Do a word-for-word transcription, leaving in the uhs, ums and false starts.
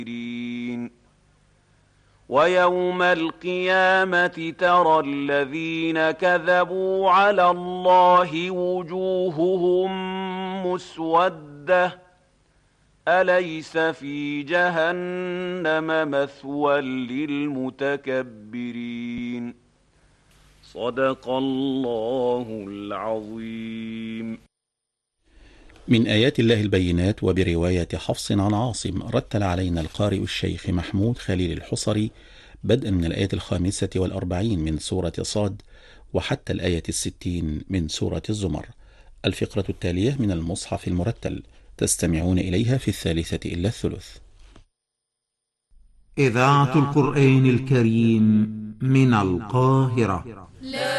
ويوم القيامة ترى الذين كذبوا على الله وجوههم مسودة أليس في جهنم مثوى للمتكبرين. صدق الله العظيم. من آيات الله البينات. وبرواية حفص عن عاصم رتل علينا القارئ الشيخ محمود خليل الحصري بدءا من الآية الخامسة والأربعين من سورة صاد وحتى الآية الستين من سورة الزمر. الفقرة التالية من المصحف المرتل تستمعون إليها في الثالثة إلا الثلث. إذاعة القرآن الكريم من القاهرة.